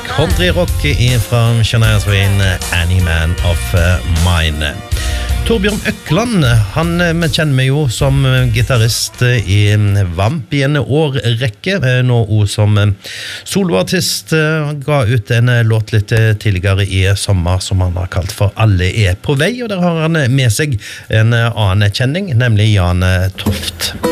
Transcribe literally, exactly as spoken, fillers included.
countryrock fra Shania Twain, Any Man of Mine. Torbjørn Økland, han kjenner meg jo som gitarrist i Vamp i en årrekke, nå også som soloartist. Ga ut en låt litt tidligere i sommer som han har kalt for Alle er på vei, og der har han med seg en annen kjenning, nemlig Jan Toft.